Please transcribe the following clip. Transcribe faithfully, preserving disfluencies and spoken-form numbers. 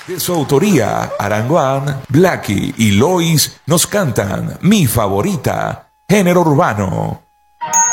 De su autoría, Aranguán, Blackie y Lois nos cantan Mi Favorita, género urbano.